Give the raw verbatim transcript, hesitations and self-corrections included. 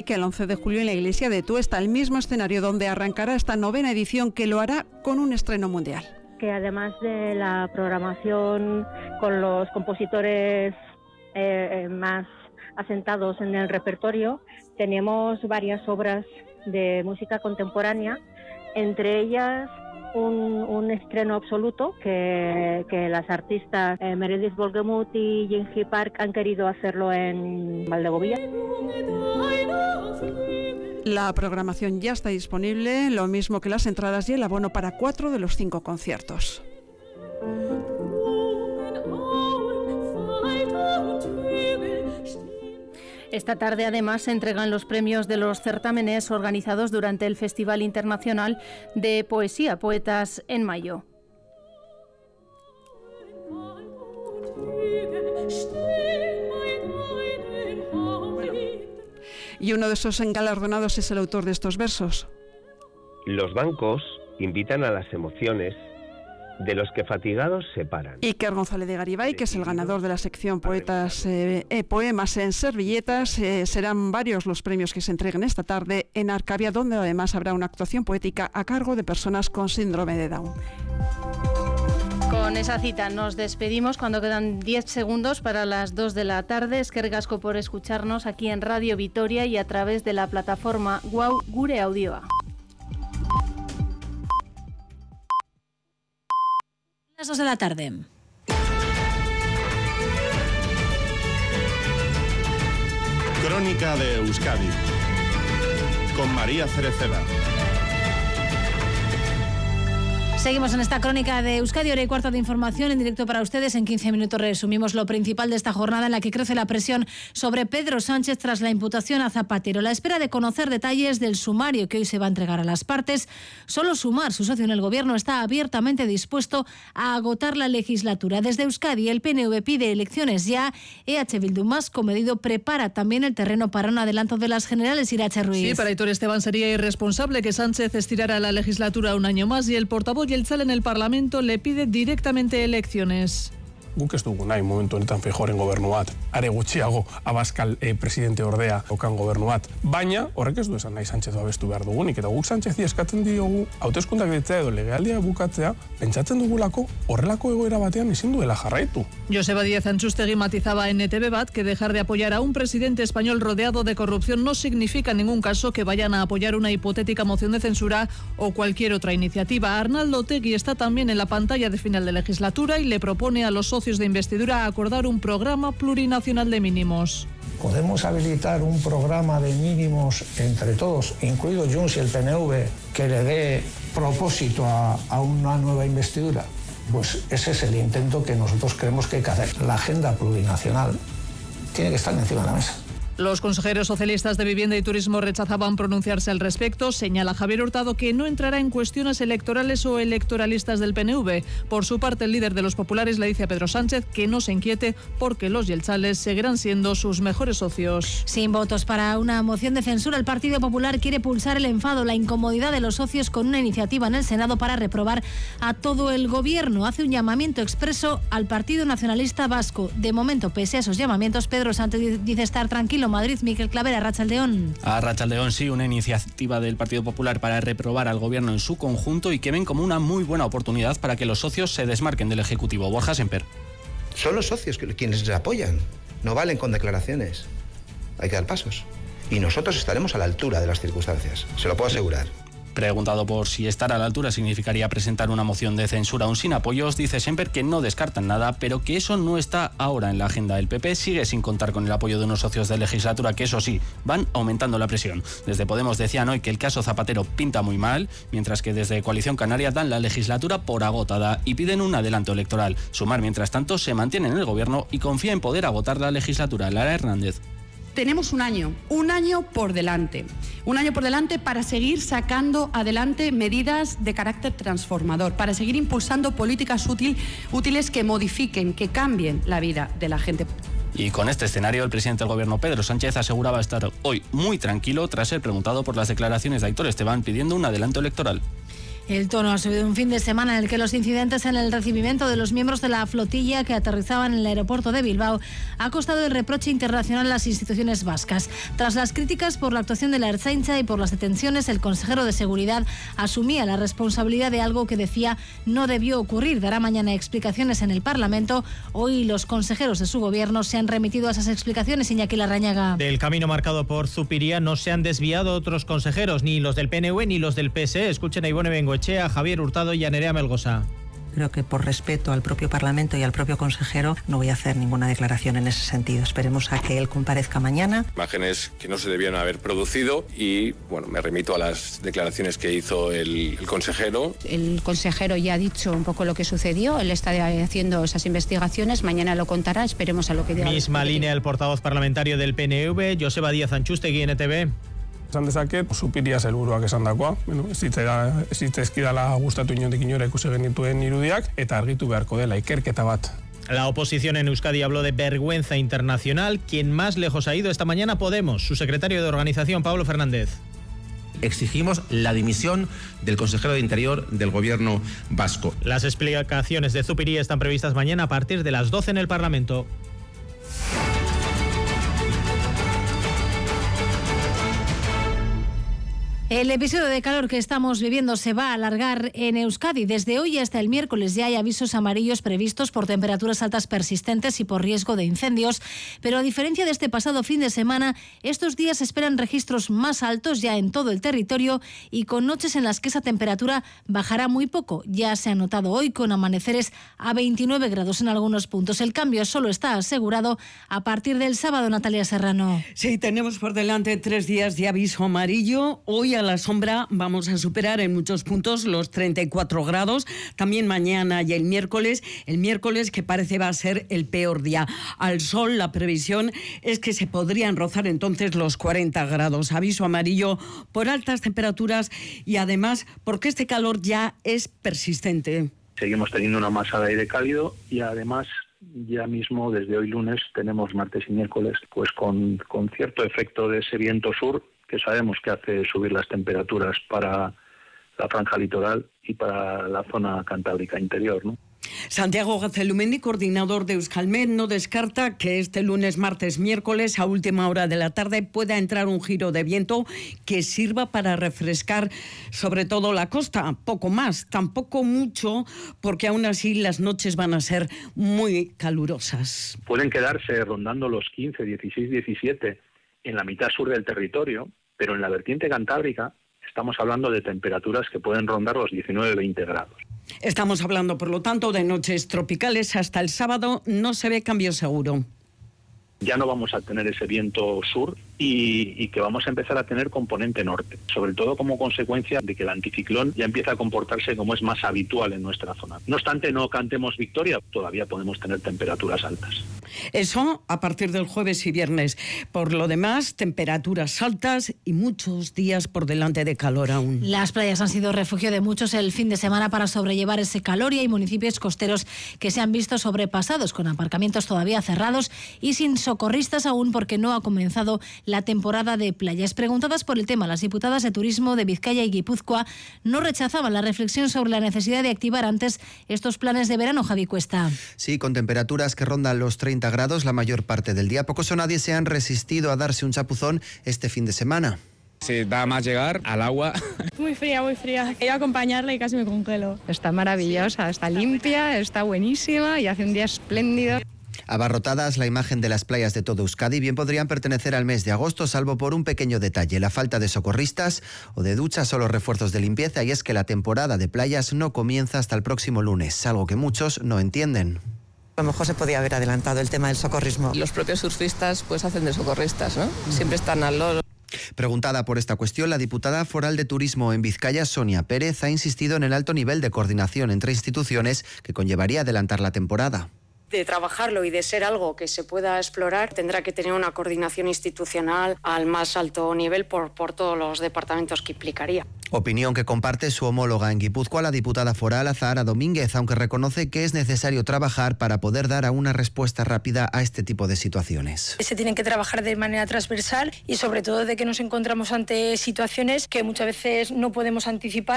Música el once de julio en la iglesia de Tuesta, el mismo escenario donde arrancará esta novena edición, que lo hará con un estreno mundial. Que además de la programación con los compositores eh, más asentados en el repertorio, tenemos varias obras de música contemporánea, entre ellas un, un estreno absoluto que, que las artistas eh, Meredith Wolgemuth y Jinji Park han querido hacerlo en Valdegovía. La programación ya está disponible, lo mismo que las entradas y el abono para cuatro de los cinco conciertos. Esta tarde, además, se entregan los premios de los certámenes organizados durante el Festival Internacional de Poesía Poetas en mayo. Y uno de esos galardonados es el autor de estos versos. Los bancos invitan a las emociones de los que fatigados se paran. Iker González de Garibay, que es el ganador de la sección Poetas eh, eh, Poemas en Servilletas. Eh, serán varios los premios que se entreguen esta tarde en Arcavia, donde además habrá una actuación poética a cargo de personas con síndrome de Down. Con esa cita nos despedimos cuando quedan diez segundos para las dos de la tarde. Eskerrik asko por escucharnos aquí en Radio Vitoria y a través de la plataforma Guau Gure Audioa. Las dos de la tarde. Crónica de Euskadi con María Cereceda. Seguimos en esta crónica de Euskadi, hora y cuarto de información en directo para ustedes. En quince minutos resumimos lo principal de esta jornada en la que crece la presión sobre Pedro Sánchez tras la imputación a Zapatero. La espera de conocer detalles del sumario que hoy se va a entregar a las partes. Solo Sumar, su socio en el gobierno, está abiertamente dispuesto a agotar la legislatura. Desde Euskadi, el P N V pide elecciones ya. E H Bildu, más comedido, prepara también el terreno para un adelanto de las generales. Irache Ruiz. Sí, para Aitor Esteban sería irresponsable que Sánchez estirara la legislatura un año más y el portavoz Jeltzale en el Parlamento le pide directamente elecciones. Guk ez dugu nahi momentu honetan Feijóoren gobernu bat, are gutxiago Abascal eh, presidente ordea okan gobernu bat. Baina horrek ez du esan nahi Sánchez babestu behar dugunik, eta guk Sánchezi eskatzen diogu hauteskundeak deitzea edo legealdia bukatzea, pentsatzen dugulako horrelako egoera batean ezin duela jarraitu. Joseba Díaz Antxustegi matizaba en E T V Bat que dejar de apoyar a un presidente español rodeado de corrupción no significa en ningún caso que vayan a apoyar una hipotética moción de censura o cualquier otra iniciativa. Arnaldo Otegi está también en la pantalla de final de legislatura y le propone a los socios de investidura acordar un programa plurinacional de mínimos. Podemos habilitar un programa de mínimos entre todos, incluido Junts y el P N V, que le dé propósito a, a una nueva investidura. Pues ese es el intento que nosotros creemos que hay que hacer. La agenda plurinacional tiene que estar encima de la mesa. Los consejeros socialistas de Vivienda y Turismo rechazaban pronunciarse al respecto. Señala Javier Hurtado que no entrará en cuestiones electorales o electoralistas del P N V. Por su parte, el líder de los populares le dice a Pedro Sánchez que no se inquiete porque los jeltzales seguirán siendo sus mejores socios. Sin votos para una moción de censura, el Partido Popular quiere pulsar el enfado, la incomodidad de los socios con una iniciativa en el Senado para reprobar a todo el gobierno. Hace un llamamiento expreso al Partido Nacionalista Vasco. De momento, pese a esos llamamientos, Pedro Sánchez dice estar tranquilo. Madrid, Miquel Claver, Arratsaldeón. Arratsaldeón, sí, una iniciativa del Partido Popular para reprobar al gobierno en su conjunto y que ven como una muy buena oportunidad para que los socios se desmarquen del Ejecutivo. Borja Semper. Son los socios quienes les apoyan, no valen con declaraciones, hay que dar pasos. Y nosotros estaremos a la altura de las circunstancias, se lo puedo asegurar. Preguntado por si estar a la altura significaría presentar una moción de censura aún sin apoyos, dice Semper que no descartan nada, pero que eso no está ahora en la agenda. El P P sigue sin contar con el apoyo de unos socios de legislatura que, eso sí, van aumentando la presión. Desde Podemos decían hoy que el caso Zapatero pinta muy mal, mientras que desde Coalición Canaria dan la legislatura por agotada y piden un adelanto electoral. Sumar, mientras tanto, se mantiene en el gobierno y confía en poder agotar la legislatura. Lara Hernández. Tenemos un año, un año por delante, un año por delante para seguir sacando adelante medidas de carácter transformador, para seguir impulsando políticas útil, útiles que modifiquen, que cambien la vida de la gente. Y con este escenario, el presidente del gobierno, Pedro Sánchez, aseguraba estar hoy muy tranquilo tras ser preguntado por las declaraciones de Aitor Esteban pidiendo un adelanto electoral. El tono ha subido un fin de semana en el que los incidentes en el recibimiento de los miembros de la flotilla que aterrizaban en el aeropuerto de Bilbao ha costado el reproche internacional a las instituciones vascas. Tras las críticas por la actuación de la Ertzaintza y por las detenciones, el consejero de Seguridad asumía la responsabilidad de algo que decía no debió ocurrir. Dará mañana explicaciones en el Parlamento. Hoy los consejeros de su gobierno se han remitido a esas explicaciones. Iñaki Larrañaga. Del camino marcado por Zupiria no se han desviado otros consejeros, ni los del P N V ni los del P S E. Escuchen a Ibone Bengoechea, a Javier Hurtado y a Nerea Melgosa. Creo que por respeto al propio Parlamento y al propio consejero no voy a hacer ninguna declaración en ese sentido. Esperemos a que él comparezca mañana. Imágenes que no se debieron haber producido y bueno, me remito a las declaraciones que hizo el, el consejero. El consejero ya ha dicho un poco lo que sucedió, él está haciendo esas investigaciones, mañana lo contará, esperemos a lo que diga. Misma línea el portavoz parlamentario del P N V, Joseba Díaz Antxustegui, N T V. Esan dezaket, Zupiria helburuak esan dakoa, bueno, ez zitzaizkidala gustatu inondik inora ikusi genituen irudiak, eta argitu beharko dela ikerketa bat. La oposición en Euskadi habló de vergüenza internacional. Quien más lejos ha ido esta mañana, Podemos. Su secretario de organización, Pablo Fernández. Exigimos la dimisión del consejero de Interior del gobierno vasco. Las explicaciones de Zupiria están previstas mañana a partir de las doce en el Parlamento. El episodio de calor que estamos viviendo se va a alargar en Euskadi. Desde hoy hasta el miércoles ya hay avisos amarillos previstos por temperaturas altas persistentes y por riesgo de incendios. Pero a diferencia de este pasado fin de semana, estos días se esperan registros más altos ya en todo el territorio y con noches en las que esa temperatura bajará muy poco. Ya se ha notado hoy con amaneceres a veintinueve grados en algunos puntos. El cambio solo está asegurado a partir del sábado, Natalia Serrano. Sí, tenemos por delante tres días de aviso amarillo. Hoy a la sombra vamos a superar en muchos puntos los treinta y cuatro grados, también mañana y el miércoles, el miércoles que parece va a ser el peor día. Al sol la previsión es que se podrían rozar entonces los cuarenta grados. Aviso amarillo por altas temperaturas y además porque este calor ya es persistente. Seguimos teniendo una masa de aire cálido y además ya mismo desde hoy lunes tenemos martes y miércoles pues con, con cierto efecto de ese viento sur que sabemos que hace subir las temperaturas para la franja litoral y para la zona cantábrica interior, ¿no? Santiago Gazelumendi, coordinador de Euskalmet, no descarta que este lunes, martes, miércoles, a última hora de la tarde, pueda entrar un giro de viento que sirva para refrescar sobre todo la costa. Poco más, tampoco mucho, porque aún así las noches van a ser muy calurosas. Pueden quedarse rondando los quince, dieciséis, diecisiete en la mitad sur del territorio, pero en la vertiente cantábrica estamos hablando de temperaturas que pueden rondar los diecinueve, veinte grados. Estamos hablando, por lo tanto, de noches tropicales. Hasta el sábado no se ve cambio seguro. Ya no vamos a tener ese viento sur y, y que vamos a empezar a tener componente norte, sobre todo como consecuencia de que el anticiclón ya empieza a comportarse como es más habitual en nuestra zona. No obstante, no cantemos victoria, todavía podemos tener temperaturas altas. Eso a partir del jueves y viernes. Por lo demás, temperaturas altas y muchos días por delante de calor aún. Las playas han sido refugio de muchos el fin de semana para sobrellevar ese calor y hay municipios costeros que se han visto sobrepasados con aparcamientos todavía cerrados y sin socorristas aún porque no ha comenzado la temporada de playas. Preguntadas por el tema, las diputadas de Turismo de Vizcaya y Guipúzcoa no rechazaban la reflexión sobre la necesidad de activar antes estos planes de verano. Javi Cuesta. Sí, con temperaturas que rondan los treinta grados la mayor parte del día. Pocos o nadie se han resistido a darse un chapuzón este fin de semana. Se da más llegar al agua. Muy fría, muy fría. Iba a acompañarla y casi me congelo. Está maravillosa, está limpia, está buenísima y hace un día espléndido. Abarrotadas, la imagen de las playas de todo Euskadi bien podrían pertenecer al mes de agosto, salvo por un pequeño detalle, la falta de socorristas o de duchas o los refuerzos de limpieza, y es que la temporada de playas no comienza hasta el próximo lunes, algo que muchos no entienden. A lo mejor se podía haber adelantado el tema del socorrismo. Los propios surfistas pues hacen de socorristas, ¿no? Siempre están al loro. Preguntada por esta cuestión, la diputada foral de Turismo en Vizcaya, Sonia Pérez, ha insistido en el alto nivel de coordinación entre instituciones que conllevaría adelantar la temporada. De trabajarlo y de ser algo que se pueda explorar, tendrá que tener una coordinación institucional al más alto nivel por, por todos los departamentos que implicaría. Opinión que comparte su homóloga en Guipúzcoa, la diputada foral Azahara Domínguez, aunque reconoce que es necesario trabajar para poder dar a una respuesta rápida a este tipo de situaciones. Se tienen que trabajar de manera transversal y sobre todo de que nos encontramos ante situaciones que muchas veces no podemos anticipar.